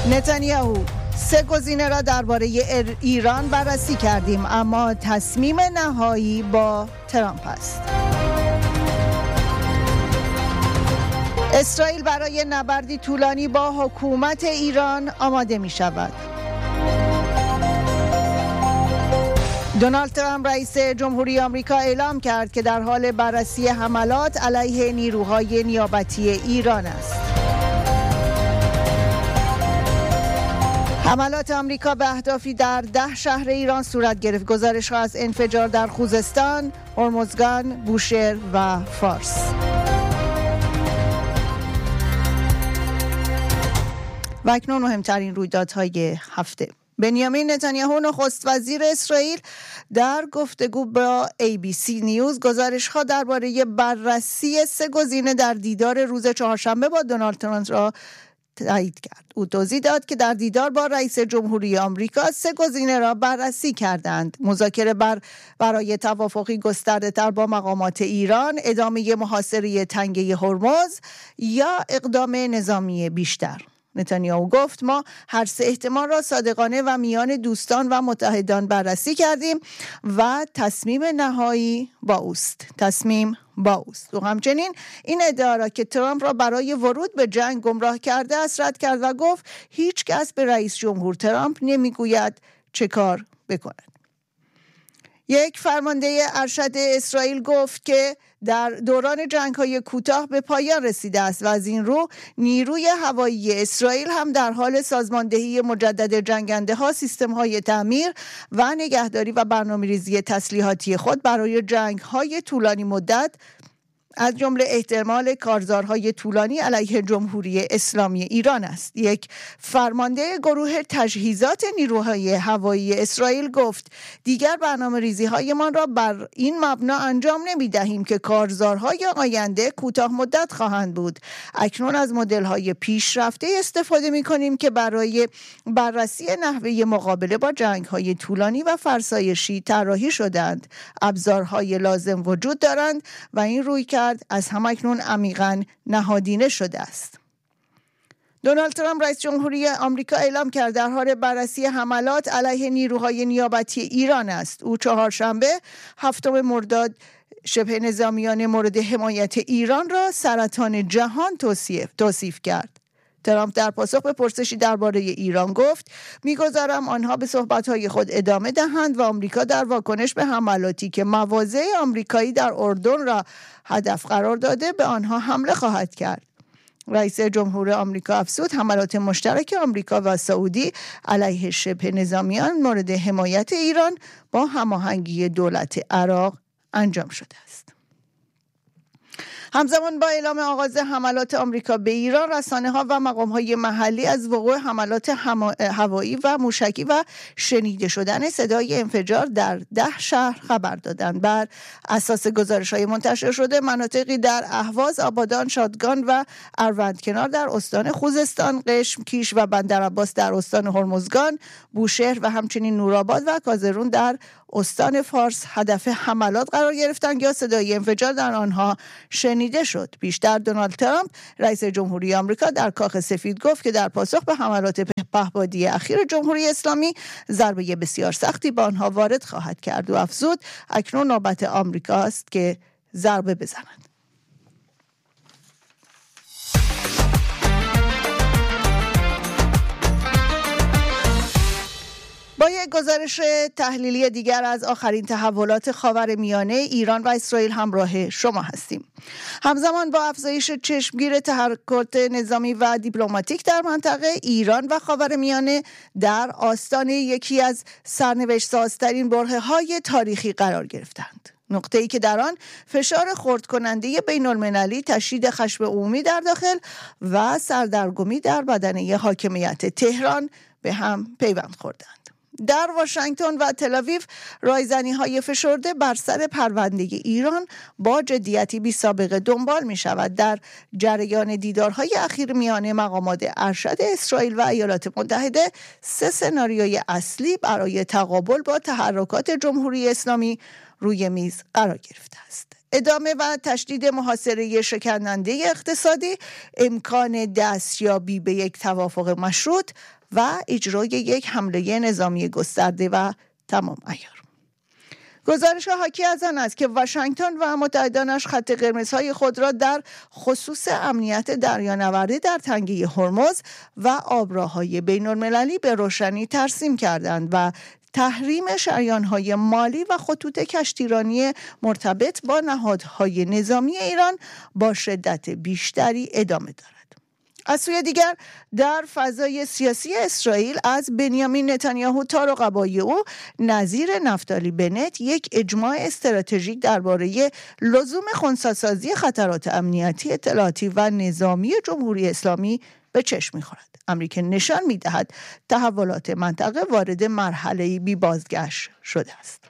نتانیاهو: سه گزینه را درباره ایران بررسی کردیم، اما تصمیم نهایی با ترامپ است. اسرائیل برای نبردی طولانی با حکومت ایران آماده می شود. دونالد ترامپ رئیس جمهوری آمریکا اعلام کرد که در حال بررسی حملات علیه نیروهای نیابتی ایران است. حملات آمریکا به اهدافی در 10 شهر ایران صورت گرفت. گزارش‌ها از انفجار در خوزستان، هرمزگان، بوشهر و فارس. و اکنون مهمترین رویدادهای هفته. بنیامین نتانیاهو نخست وزیر اسرائیل در گفتگو با ABC نیوز گزارش‌ها درباره بررسی سه گزینه در دیدار روز چهارشنبه با دونالد ترامپ را تایید کرد. او توضیح داد که در دیدار با رئیس جمهوری آمریکا سه گزینه را بررسی کردند: مذاکره برای توافقی گسترده‌تر با مقامات ایران، ادامه محاصره تنگه هرمز یا اقدام نظامی بیشتر. نتانیاهو گفت: ما هر سه احتمال را صادقانه و میان دوستان و متحدان بررسی کردیم و تصمیم نهایی با اوست. او همچنین این ادعا را که ترامپ را برای ورود به جنگ گمراه کرده است رد کرد و گفت هیچ کس به رئیس جمهور ترامپ نمیگوید چه کار بکند. یک فرمانده ارشد اسرائیل گفت که در دوران جنگ‌های کوتاه به پایان رسیده است و از این رو نیروی هوایی اسرائیل هم در حال سازماندهی مجدد جنگنده‌ها، سیستم‌های تعمیر و نگهداری و برنامه‌ریزی تسلیحاتی خود برای جنگ‌های طولانی مدت، از جمله احتمال کارزارهای طولانی علیه جمهوری اسلامی ایران است. یک فرمانده گروه تجهیزات نیروهای هوایی اسرائیل گفت دیگر برنامه‌ریزی‌هایمان را بر این مبنا انجام نمی‌دهیم که کارزارهای آینده کوتاه مدت خواهند بود. اکنون از مدل‌های پیشرفته استفاده می‌کنیم که برای بررسی نحوه مقابله با جنگ‌های طولانی و فرسایشی طراحی شدند. ابزارهای لازم وجود دارند و این رویکرد از همکنون عمیقاً نهادینه شده است. دونالد ترامپ رئیس جمهوری آمریکا اعلام کرد در حال بررسی حملات علیه نیروهای نیابتی ایران است. او چهارشنبه 7 مرداد شبه نظامیان مورد حمایت ایران را سرطان جهان توصیف کرد. ترامپ در پاسخ به پرسشی درباره ایران گفت می‌گذارم آنها به صحبت‌های خود ادامه دهند و آمریکا در واکنش به حملاتی که مواضع آمریکایی در اردن را هدف قرار داده به آنها حمله خواهد کرد. رئیس جمهور آمریکا افزود حملات مشترک آمریکا و سعودی علیه شبه نظامیان مورد حمایت ایران با هماهنگی دولت عراق انجام شده است. همزمان با اعلام آغاز حملات آمریکا به ایران، رسانه‌ها و مقام‌های محلی از وقوع حملات هوایی و موشکی و شنیده شدن صدای انفجار در 10 شهر خبر دادند. بر اساس گزارش‌های منتشر شده، مناطقی در اهواز، آبادان، شادگان و اروندکنار در استان خوزستان، قشم، کیش و بندرعباس در استان هرمزگان، بوشهر و همچنین نورآباد و کازرون در استان فارس هدف حملات قرار گرفتند یا صدای انفجار در آنها شنیده شد. بیشتر دونالد ترامپ رئیس جمهوری آمریکا در کاخ سفید گفت که در پاسخ به حملات پهپادی اخیر جمهوری اسلامی ضربه بسیار سختی به آنها وارد خواهد کرد و افزود اکنون نوبت آمریکا است که ضربه بزند. با یک گزارش تحلیلی دیگر از آخرین تحولات خاورمیانه، ایران و اسرائیل همراه شما هستیم. همزمان با افزایش چشمگیر تحرکات نظامی و دیپلماتیک در منطقه، ایران و خاورمیانه در آستانه یکی از سرنوشت‌سازترین برهه‌های تاریخی قرار گرفتند. نقطه‌ای که در آن فشار خرد کننده بین‌المللی، تشدید خشم عمومی در داخل و سردرگمی در بدنه حاکمیت تهران به هم پیوند خوردند. در واشنگتن و تل‌آویو رایزنی‌های فشرده بر سر پرونده ایران با جدیتی بی‌سابقه دنبال می‌شود. در جریان دیدارهای اخیر میان مقامات ارشد اسرائیل و ایالات متحده، 3 سناریوی اصلی برای تقابل با تحرکات جمهوری اسلامی روی میز قرار گرفته است: ادامه و تشدید محاصره شکننده اقتصادی، امکان دستیابی به یک توافق مشروط و اجرای یک حمله نظامی گسترده و تمام عیار. گزارش حاکی از آن است که واشنگتن و متحدانش خط قرمزهای خود را در خصوص امنیت دریانوردی در تنگه هرمز و آبراهای بین‌المللی به روشنی ترسیم کردند و تحریم شریان‌های مالی و خطوط کشتیرانی مرتبط با نهادهای نظامی ایران با شدت بیشتری ادامه دارد. از سوی دیگر در فضای سیاسی اسرائیل از بنیامین نتانیاهو تا رقبای او نظیر نفتالی بنت یک اجماع استراتژیک درباره لزوم خنثی‌سازی خطرات امنیتی، اطلاعاتی و نظامی جمهوری اسلامی به چشم می‌خورد. امریکا نشان می‌دهد تحولات منطقه وارد مرحله‌ای بی بازگشت شده است.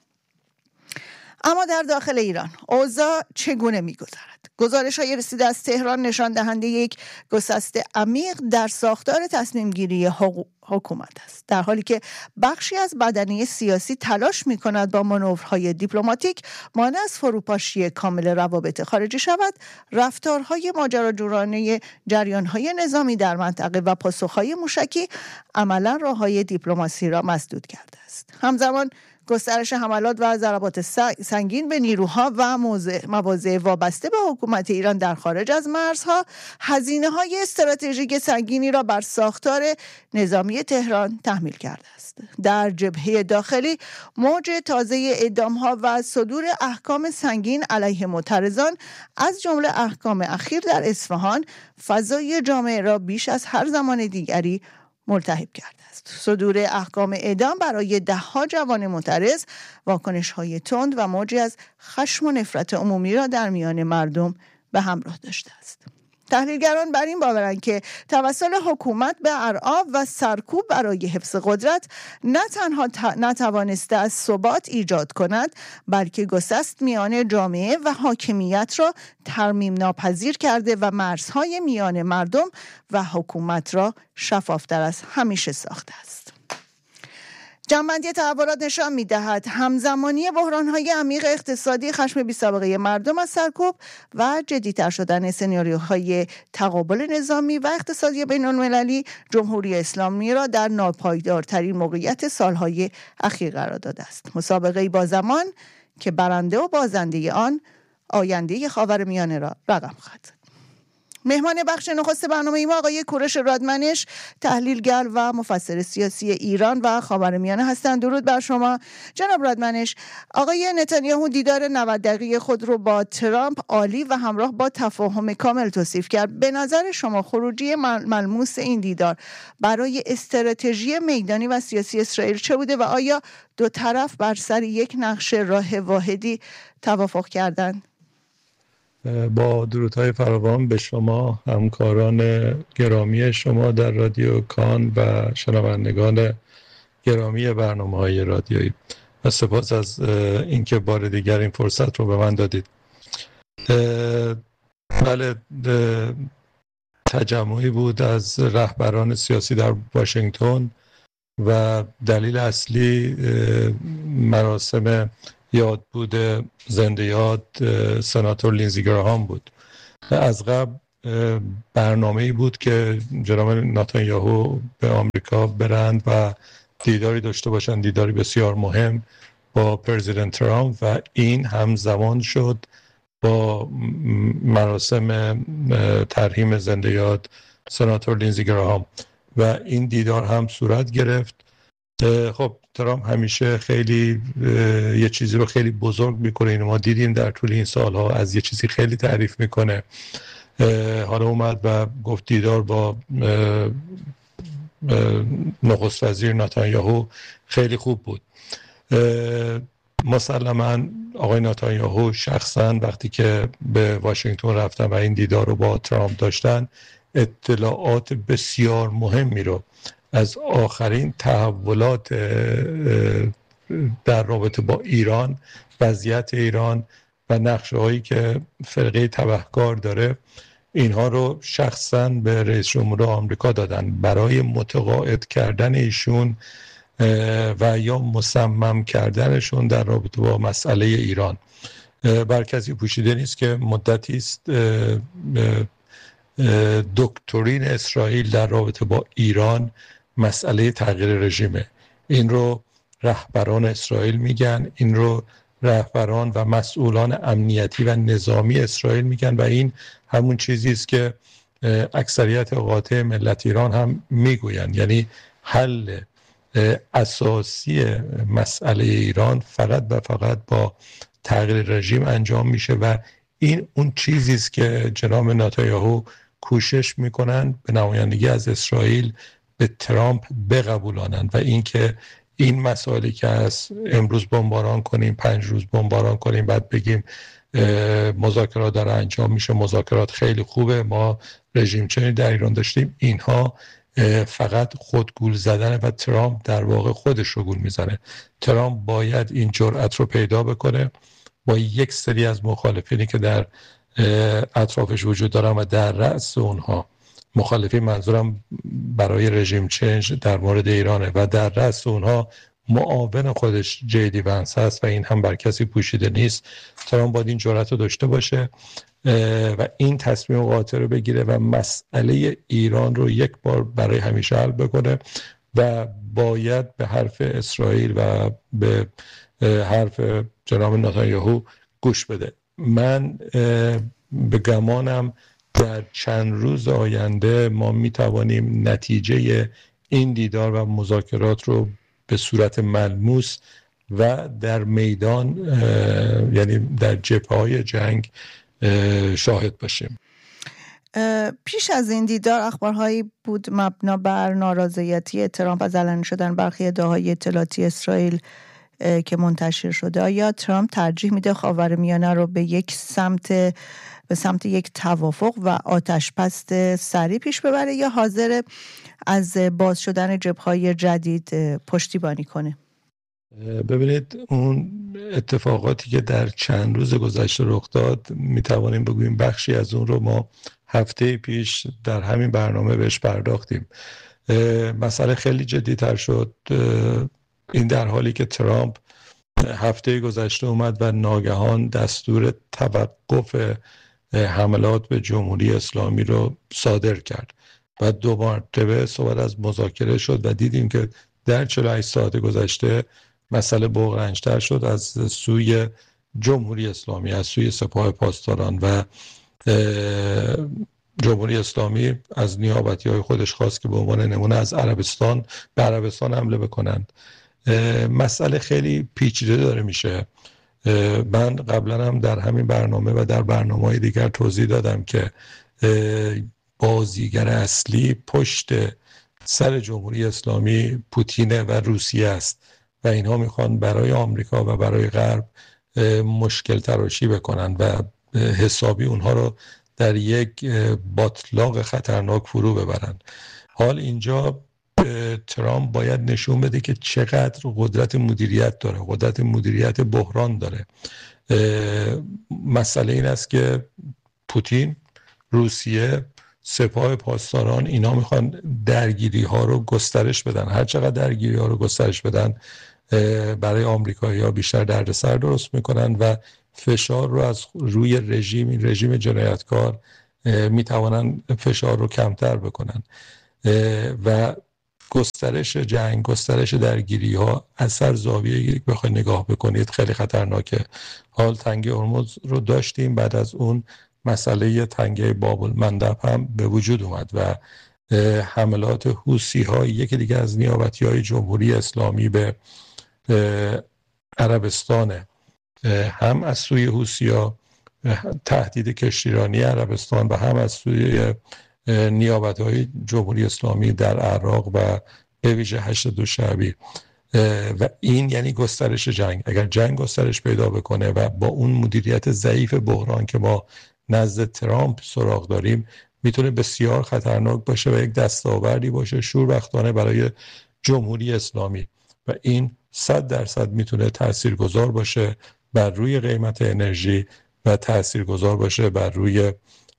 اما در داخل ایران اوضاع چگونه می‌گذرد؟ گزارش‌های رسیده از تهران نشان دهنده یک گسست عمیق در ساختار تصمیم گیری حکومت است، در حالی که بخشی از بدنه سیاسی تلاش می‌کند با مانورهای دیپلماتیک مانع از فروپاشی کامل روابط خارجی شود. رفتارهای ماجراجویانه جریان‌های نظامی در منطقه و پاسخ‌های موشکی عملاً راه‌های دیپلماسی را مسدود کرده است. همزمان گسترش حملات و ضربات سنگین به نیروها و مواضع وابسته به حکومت ایران در خارج از مرزها هزینه‌های استراتژیک سنگینی را بر ساختار نظامی تهران تحمیل کرده است. در جبهه داخلی موج تازه اعدام‌ها و صدور احکام سنگین علیه معترضان از جمله احکام اخیر در اصفهان فضای جامعه را بیش از هر زمان دیگری ملتهب کرده است. صدور احکام اعدام برای ده‌ها جوان معترض واکنش‌های تند و موجی از خشم و نفرت عمومی را در میان مردم به همراه داشته است. تحلیلگران بر این باورند که توسل حکومت به ارعاب و سرکوب برای حفظ قدرت نه تنها نتوانسته از ثبات ایجاد کند، بلکه گسست میان جامعه و حاکمیت را ترمیم ناپذیر کرده و مرزهای میان مردم و حکومت را شفافتر از همیشه ساخته است. جمع‌بندی تحولات نشان می‌دهد همزمانی بحران‌های عمیق اقتصادی، خشم بی‌سابقه مردم از سرکوب و جدی‌تر شدن سناریوهای تقابل نظامی و اقتصادی بین‌المللی جمهوری اسلامی را در ناپایدارترین موقعیت سالهای اخیر قرار داده است. مسابقه‌ای با زمان که برنده و بازنده آن آینده خاورمیانه را رقم خواهد زد. مهمان بخش نخست برنامه ما آقای کوروش رادمنش، تحلیلگر و مفسر سیاسی ایران و خاورمیانه هستند. درود بر شما جناب رادمنش. آقای نتانیاهو دیدار 90 دقیقه خود رو با ترامپ عالی و همراه با تفاهم کامل توصیف کرد. به نظر شما خروجی ملموس این دیدار برای استراتژی میدانی و سیاسی اسرائیل چه بوده و آیا دو طرف بر سر یک نقشه راه واحدی توافق کردند؟ با درودهای فراوان به شما، همکاران گرامی شما در رادیو کان و شنوندگان گرامی برنامه‌های رادیویی، و سپاس از اینکه بار دیگر این فرصت رو به من دادید. بله، تجمعی بود از رهبران سیاسی در واشنگتن و دلیل اصلی مراسم یاد بود زنده یاد سناتور لینزی گراهام بود. از قبل برنامه‌ای بود که جناب نتانیاهو به آمریکا برند و دیداری داشته باشند، دیداری بسیار مهم با پرزیدنت ترامپ، و این همزمان شد با مراسم ترحیم زنده یاد سناتور لینزی گراهام و این دیدار هم صورت گرفت. خب ترامپ همیشه خیلی یه چیزی رو خیلی بزرگ میکنه، اینو ما دیدیم در طول این سالها، از یه چیزی خیلی تعریف میکنه. حالا اومد و گفت دیدار با نخست وزیر نتانیاهو خیلی خوب بود. مسلماً آقای نتانیاهو شخصاً وقتی که به واشنگتن رفتن و این دیدار رو با ترامپ داشتن، اطلاعات بسیار مهمی رو از آخرین تحولات در رابطه با ایران، وضعیت ایران و نقشه‌هایی که فرقه تبهکار داره، اینها رو شخصاً به رئیس جمهور آمریکا دادن برای متقاعد کردن ایشون و یا مصمم کردنشون در رابطه با مسئله ایران. بر کسی پوشیده نیست که مدتی است دکترین اسرائیل در رابطه با ایران مسئله تغییر رژیمه. این رو رهبران اسرائیل میگن، این رو رهبران و مسئولان امنیتی و نظامی اسرائیل میگن و این همون چیزی است که اکثریت قاطع ملت ایران هم میگوین. یعنی حل اساسی مسئله ایران فقط و فقط با تغییر رژیم انجام میشه و این اون چیزی است که جناب نتانیاهو کوشش میکنن به نمایندگی از اسرائیل به ترامپ بقبولانند و اینکه این مسائلی که از امروز بمباران کنیم، 5 روز بمباران کنیم، بعد بگیم مذاکرات داره انجام میشه، مذاکرات خیلی خوبه، ما رژیم چنین در ایران داشتیم، اینها فقط خودگول زدن و ترامپ در واقع خودش رو گول میزنه. ترامپ باید این جرأت رو پیدا بکنه با یک سری از مخالفینی که در اطرافش وجود دارن و در رأس اونها مخالفین، منظورم برای رژیم چنج در مورد ایرانه و در رأس اونها معاون خودش جیدی ونس هست و این هم بر کسی پوشیده نیست. ترامپ باید این جرأت رو داشته باشه و این تصمیم قاطع رو بگیره و مسئله ایران رو یک بار برای همیشه حل بکنه و باید به حرف اسرائیل و به حرف جناب نتانیاهو گوش بده. من به گمانم در چند روز آینده ما میتوانیم نتیجه این دیدار و مذاکرات رو به صورت ملموس و در میدان، یعنی در جبهه‌های جنگ شاهد باشیم. پیش از این دیدار اخبارهایی بود مبنا بر نارضایتی ترامپ از علنی شدن برخی ادعاهای اطلاعاتی اسرائیل که منتشر شده. آیا ترامپ ترجیح میده خاورمیانه رو به سمت یک توافق و آتش‌بس سریع پیش ببره یا حاضر از باز شدن جبهه‌های جدید پشتیبانی کنه؟ ببینید، اون اتفاقاتی که در چند روز گذشته رخ داد میتوانیم بگوییم بخشی از اون رو ما هفته پیش در همین برنامه بهش پرداختیم. مسئله خیلی جدی‌تر شد. این در حالی که ترامپ هفته گذشته اومد و ناگهان دستور توقف حملات به جمهوری اسلامی رو صادر کرد و 2 مرتبه صحبت از مذاکره شد و دیدیم که در 48 ساعت گذشته مسئله بغرنج‌تر شد از سوی جمهوری اسلامی، از سوی سپاه پاسداران و جمهوری اسلامی از نیابتی‌های خودش خواست که به عنوان نمونه از عربستان به عربستان حمله بکنند. مسئله خیلی پیچیده داره میشه. من قبلا هم در همین برنامه و در برنامه‌های دیگر توضیح دادم که بازیگر اصلی پشت سر جمهوری اسلامی پوتین و روسیه است و اینها میخوان برای آمریکا و برای غرب مشکل تراشی بکنن و حسابی اونها رو در یک باتلاق خطرناک فرو ببرن. حال اینجا ترامپ باید نشون بده که چقدر قدرت مدیریت داره، قدرت مدیریت بحران داره. مسئله این است که پوتین، روسیه، سپاه پاسداران اینا میخوان درگیری ها رو گسترش بدن. هر چقدر درگیری ها رو گسترش بدن برای آمریکایی ها بیشتر دردسر درست میکنن و فشار رو از روی رژیم جنایتکار میتوانن فشار رو کمتر بکنن و گسترش جنگ، گسترش درگیری ها از هر زاویه‌ای بخوای نگاه بکنید خیلی خطرناکه. حال تنگه هرمز رو داشتیم، بعد از اون مسئله تنگه باب المندب هم به وجود اومد و حملات حوثی ها، یکی دیگه از نیابتی های جمهوری اسلامی به عربستان، هم از سوی حوثی ها تهدید کشتیرانی عربستان و هم از سوی نیابت های جمهوری اسلامی در عراق و به ویژه حشد دوشعبی و این یعنی گسترش جنگ. اگر جنگ گسترش پیدا بکنه و با اون مدیریت ضعیف بحران که ما نزد ترامپ سراغ داریم میتونه بسیار خطرناک باشه و یک دستاوردی باشه شوربختانه برای جمهوری اسلامی و این 100% میتونه تاثیرگذار باشه بر روی قیمت انرژی و تاثیرگذار باشه بر روی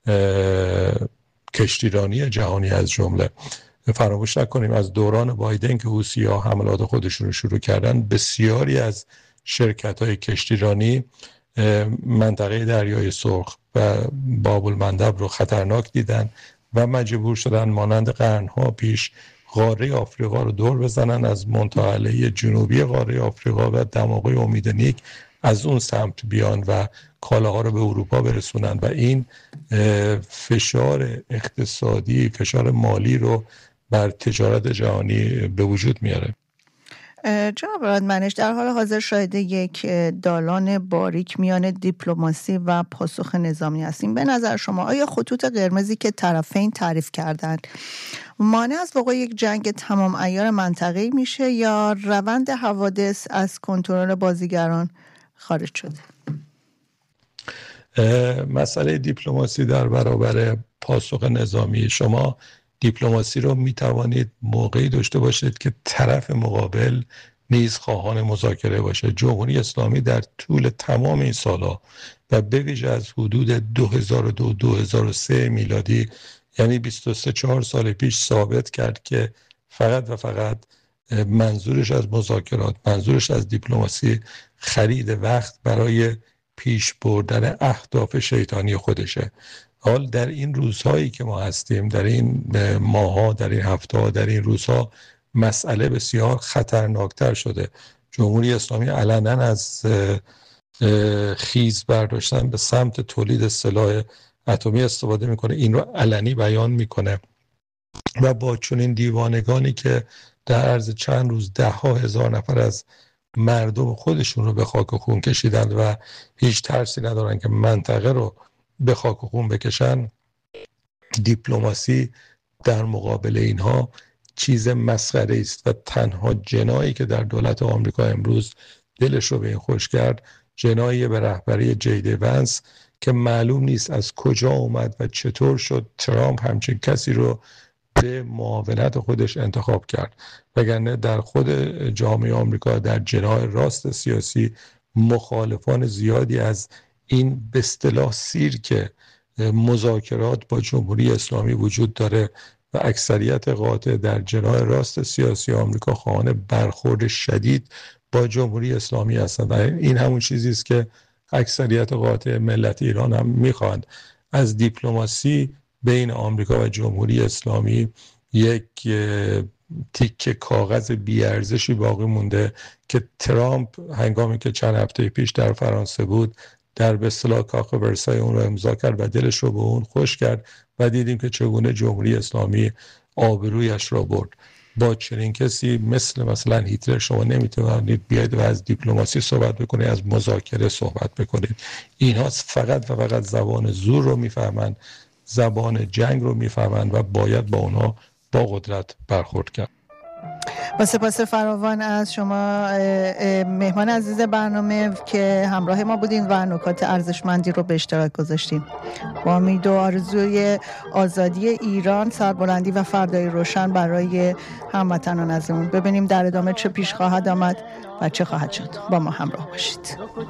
کشتیرانی جهانی از جمله. فراموش نکنیم از دوران بایدن که حوثی‌ها حملات خودشون رو شروع کردن، بسیاری از شرکت‌های کشتیرانی منطقه دریای سرخ و باب المندب رو خطرناک دیدن و مجبور شدن مانند قرنها پیش قاره آفریقا رو دور بزنن، از منطقه جنوبی قاره آفریقا و دماغه امید نیک از اون سمت بیان و کالاها رو به اروپا برسونن و این فشار اقتصادی، فشار مالی رو بر تجارت جهانی به وجود میاره. جناب رادمنش، در حال حاضر شاهد یک دالان باریک میان دیپلماسی و پاسخ نظامی هستیم. به نظر شما آیا خطوط قرمزی که طرفین تعریف کردند مانع از وقوع یک جنگ تمام عیار منطقه‌ای میشه یا روند حوادث از کنترل بازیگران خارج شده؟ مسئله دیپلماسی در برابر پاسخ نظامی، شما دیپلماسی رو میتوانید موقعی داشته باشید که طرف مقابل نیز خواهان مذاکره باشه. جمهوری اسلامی در طول تمام این سالها و به ویژه از حدود 2002-2003 میلادی، یعنی 23-4 سال پیش، ثابت کرد که فقط و فقط منظورش از مذاکرات، منظورش از دیپلماسی خرید وقت برای پیش بردن اهداف شیطانی خودشه. حال در این روزهایی که ما هستیم، در این ماها، در این هفته‌ها، در این روزها، مسئله بسیار خطرناکتر شده. جمهوری اسلامی علنا از خیز برداشتن به سمت تولید سلاح اتمی استفاده میکنه، این رو علنی بیان میکنه و با چنین دیوانگانی که در عرض چند روز 10,000 نفر از مردم خودشون رو به خاک و خون کشیدند و هیچ ترسی ندارن که منطقه رو به خاک و خون بکشن، دیپلماسی در مقابل اینها چیز مسخره است و تنها جنایی که در دولت آمریکا امروز دلش رو به این خوش کرد، جنایی به رهبری جید ونس که معلوم نیست از کجا اومد و چطور شد ترامپ همچین کسی رو به معاونت خودش انتخاب کرد. وگرنه در خود جامعه آمریکا، در جناح راست سیاسی، مخالفان زیادی از این به اصطلاح سیرک مذاکرات با جمهوری اسلامی وجود داره و اکثریت قاطع در جناح راست سیاسی آمریکا خواهان برخورد شدید با جمهوری اسلامی هستند و این همون چیزی است که اکثریت قاطع ملت ایران هم میخواند. از دیپلماسی بین آمریکا و جمهوری اسلامی یک تیکه کاغذ بی‌ارزشی باقی مونده که ترامپ هنگامی که چند هفته پیش در فرانسه بود در به اصطلاح کاخ ورسای اون رو امضا کرد و دلش رو به اون خوش کرد و دیدیم که چگونه جمهوری اسلامی آبرویش را برد. با چنین کسی مثلا هیتلر شما نمیتونید بیاید و از دیپلماسی صحبت بکنید، از مذاکره صحبت بکنید. اینها فقط و فقط زبان زور رو میفهمند، زبان جنگ رو میفهمند و باید با اونها با قدرت برخورد کرد. با سپاس فراوان از شما مهمان عزیز برنامه که همراه ما بودین و نکات ارزشمندی رو به اشتراک گذاشتین. با امید و آرزوی آزادی ایران، سربلندی و فردای روشن برای هموطنان عزیزمون. ببینیم در ادامه چه پیش خواهد آمد و چه خواهد شد. با ما همراه باشید.